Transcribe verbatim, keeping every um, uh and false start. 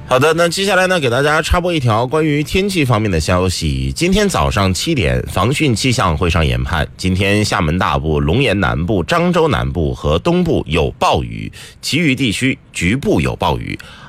好的，那接下来呢，给大家插播一条关于天气方面的消息。今天早上七点，防汛气象会上研判，今天厦门大部、龙岩南部、漳州南部和东部有暴雨，其余地区局部有暴雨。